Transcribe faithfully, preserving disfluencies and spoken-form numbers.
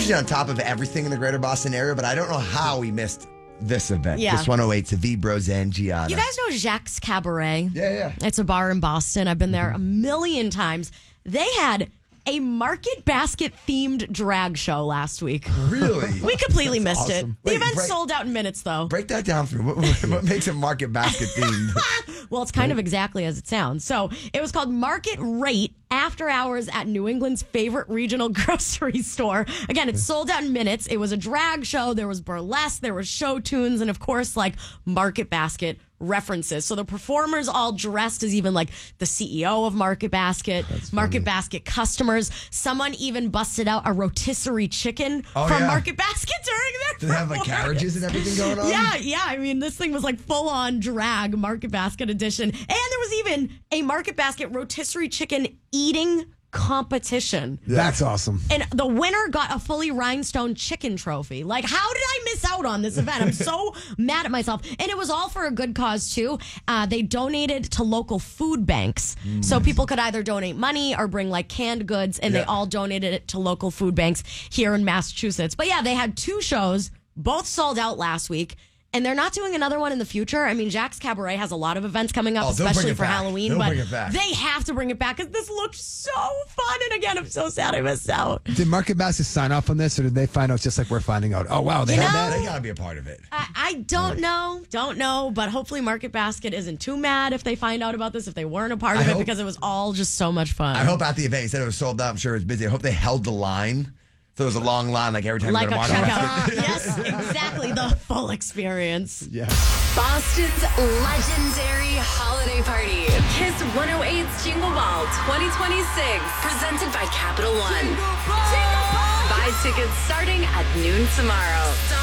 usually on top of everything in the greater Boston area, but I don't know how we missed this event. Yeah. This one oh eight to Vibro Zangiana. You guys know Jacques Cabaret? Yeah, yeah. It's a bar in Boston. I've been there a million times. They had a Market Basket themed drag show last week. Really? We completely That's missed awesome. it. The Wait, event break- sold out in minutes, though. Break that down for me. What, what, what makes a Market Basket themed? Well, it's kind of exactly as it sounds. So it was called Market Rate After Hours at New England's favorite regional grocery store. Again, it sold out in minutes. It was a drag show. There was burlesque. There was show tunes. And, of course, like Market Basket references. So the performers all dressed as even like the C E O of Market Basket, Market Basket customers. Someone even busted out a rotisserie chicken Oh, from yeah. Market Basket during their Do they have like performance. carriages and everything going on? Yeah, yeah. I mean, this thing was like full on drag Market Basket edition. And there was even a Market Basket rotisserie chicken eating competition. That's awesome. And the winner got a fully rhinestone chicken trophy. Like, how did I miss out on this event? I'm so mad at myself. And it was all for a good cause, too. Uh, they donated to local food banks. Mm. So people could either donate money or bring, like, canned goods. And Yeah. they all donated it to local food banks here in Massachusetts. But, yeah, they had two shows. Both sold out last week. And they're not doing another one in the future. I mean, Jacques Cabaret has a lot of events coming up, Oh, they'll bring especially it for back. Halloween. They'll but bring it back. they have to bring it back because this looked so fun. And again, I'm so sad I missed out. Did Market Basket sign off on this, or did they find out just like we're finding out? Oh, wow, they You had know- that? They got to be a part of it. I, I don't know, don't know, but hopefully Market Basket isn't too mad if they find out about this, if they weren't a part of I it, hope- because it was all just so much fun. I hope at the event, you said it was sold out. I'm sure it was busy. I hope they held the line. So it was a long line, like every time like you a go to Market checkout. Yes, exactly. The full experience. Yeah. Boston's legendary holiday party. Kiss one oh eight's Jingle Ball twenty twenty-six. Presented by Capital One. Buy tickets starting at noon tomorrow.